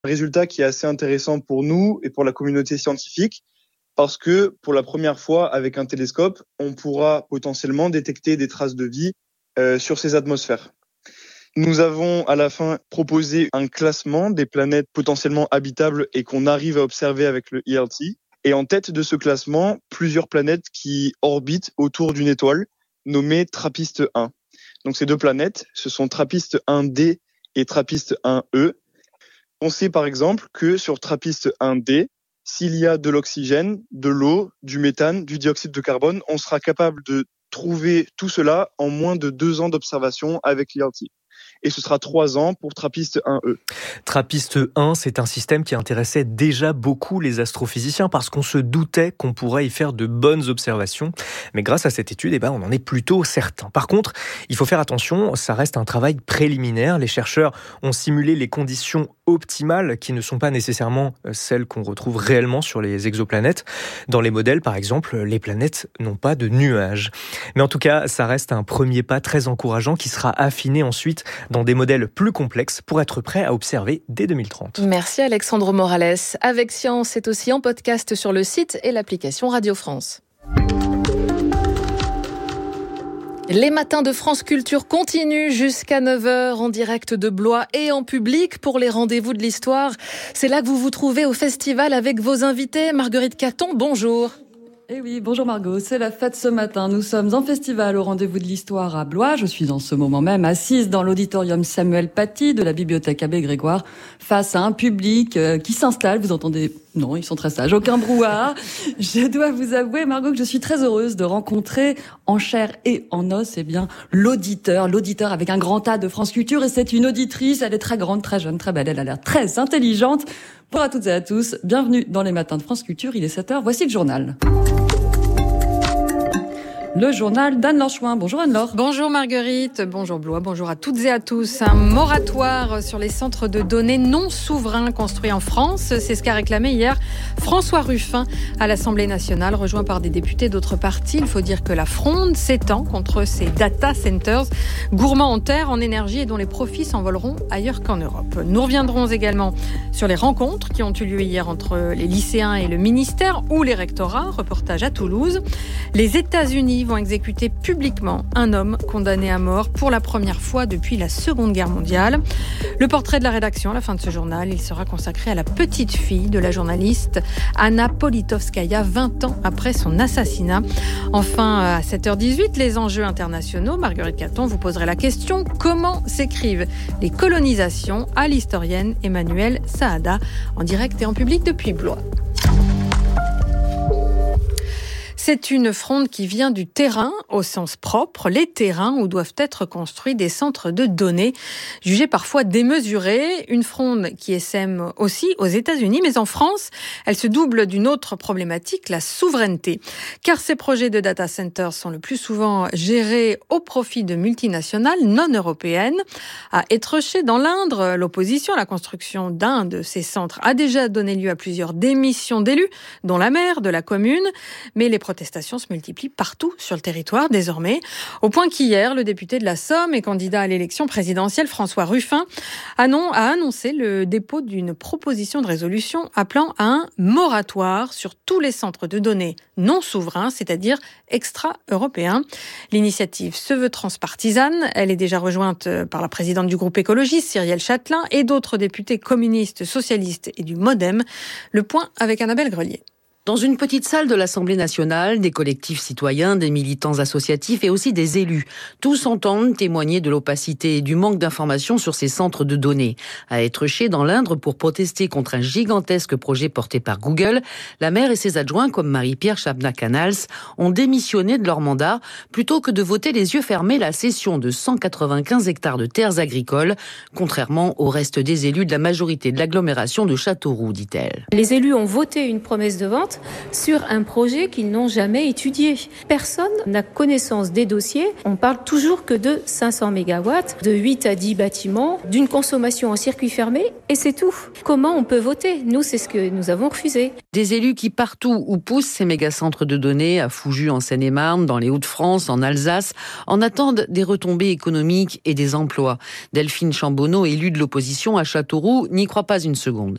Un résultat qui est assez intéressant pour nous et pour la communauté scientifique parce que pour la première fois avec un télescope, on pourra potentiellement détecter des traces de vie sur ces atmosphères. Nous avons à la fin proposé un classement des planètes potentiellement habitables et qu'on arrive à observer avec le ELT. Et en tête de ce classement, plusieurs planètes qui orbitent autour d'une étoile nommée TRAPPIST 1. Donc ces deux planètes, ce sont TRAPPIST 1D et TRAPPIST 1E. On sait par exemple que sur TRAPPIST 1D, s'il y a de l'oxygène, de l'eau, du méthane, du dioxyde de carbone, on sera capable de trouver tout cela en moins de 2 ans d'observation avec l'ELT. Et ce sera 3 ans pour TRAPPIST 1E. TRAPPIST 1, c'est un système qui intéressait déjà beaucoup les astrophysiciens parce qu'on se doutait qu'on pourrait y faire de bonnes observations. Mais grâce à cette étude, on en est plutôt certain. Par contre, il faut faire attention, ça reste un travail préliminaire. Les chercheurs ont simulé les conditions optimales qui ne sont pas nécessairement celles qu'on retrouve réellement sur les exoplanètes. Dans les modèles, par exemple, les planètes n'ont pas de nuages. Mais en tout cas, ça reste un premier pas très encourageant qui sera affiné ensuite dans des modèles plus complexes pour être prêt à observer dès 2030. Merci Alexandre Morales. Avec Science, c'est aussi en podcast sur le site et l'application Radio France. Les matins de France Culture continuent jusqu'à 9h en direct de Blois et en public pour les rendez-vous de l'histoire. C'est là que vous vous trouvez au festival avec vos invités. Marguerite Caton, bonjour. Eh oui, bonjour Margot, c'est la fête ce matin. Nous sommes en festival au rendez-vous de l'histoire à Blois. Je suis en ce moment même assise dans l'auditorium Samuel Paty de la bibliothèque Abbé Grégoire face à un public qui s'installe. Vous entendez? Non, ils sont très sages, aucun brouhaha. Je dois vous avouer, Margot, que je suis très heureuse de rencontrer en chair et en os, l'auditeur avec un grand A de France Culture. Et c'est une auditrice, elle est très grande, très jeune, très belle, elle a l'air très intelligente. Bonjour à toutes et à tous, bienvenue dans les matins de France Culture, il est 7h, voici le journal. Le journal d'Anne-Laure Chouin. Bonjour Anne-Laure. Bonjour Marguerite, bonjour Blois, bonjour à toutes et à tous. Un moratoire sur les centres de données non souverains construits en France, c'est ce qu'a réclamé hier François Ruffin à l'Assemblée nationale, rejoint par des députés d'autres partis. Il faut dire que la fronde s'étend contre ces data centers, gourmands en terre, en énergie et dont les profits s'envoleront ailleurs qu'en Europe. Nous reviendrons également sur les rencontres qui ont eu lieu hier entre les lycéens et le ministère ou les rectorats. Reportage à Toulouse. Les États-Unis vont exécuter publiquement un homme condamné à mort pour la première fois depuis la Seconde Guerre mondiale. Le portrait de la rédaction à la fin de ce journal, il sera consacré à la petite fille de la journaliste Anna Politkovskaya, 20 ans après son assassinat. Enfin, à 7h18, les enjeux internationaux. Marguerite Caton vous poserait la question: comment s'écrivent les colonisations à l'historienne Emmanuelle Saada, en direct et en public depuis Blois. C'est une fronde qui vient du terrain, au sens propre, les terrains où doivent être construits des centres de données, jugés parfois démesurés. Une fronde qui essaime aussi aux États-Unis, mais en France, elle se double d'une autre problématique, la souveraineté. Car ces projets de data centers sont le plus souvent gérés au profit de multinationales non européennes. À Étrechez, dans l'Indre, l'opposition à la construction d'un de ces centres a déjà donné lieu à plusieurs démissions d'élus, dont la maire de la commune, mais les protestations se multiplient partout sur le territoire désormais, au point qu'hier, le député de la Somme et candidat à l'élection présidentielle, François Ruffin, a annoncé le dépôt d'une proposition de résolution appelant à un moratoire sur tous les centres de données non souverains, c'est-à-dire extra-européens. L'initiative se veut transpartisane. Elle est déjà rejointe par la présidente du groupe écologiste, Cyrielle Châtelain, et d'autres députés communistes, socialistes et du MoDem. Le point avec Annabelle Grelier. Dans une petite salle de l'Assemblée nationale, des collectifs citoyens, des militants associatifs et aussi des élus. Tous entendent témoigner de l'opacité et du manque d'informations sur ces centres de données. À Étrechez, dans l'Indre, pour protester contre un gigantesque projet porté par Google, la maire et ses adjoints, comme Marie-Pierre Chabna-Canals, ont démissionné de leur mandat plutôt que de voter les yeux fermés la cession de 195 hectares de terres agricoles, contrairement au reste des élus de la majorité de l'agglomération de Châteauroux, dit-elle. Les élus ont voté une promesse de vente votent sur un projet qu'ils n'ont jamais étudié. Personne n'a connaissance des dossiers. On parle toujours que de 500 mégawatts, de 8 à 10 bâtiments, d'une consommation en circuit fermé, et c'est tout. Comment on peut voter ? Nous, c'est ce que nous avons refusé. Des élus qui, partout où poussent ces mégacentres de données, à Foujus en Seine-et-Marne, dans les Hauts-de-France, en Alsace, en attendent des retombées économiques et des emplois. Delphine Chambonneau, élue de l'opposition à Châteauroux, n'y croit pas une seconde.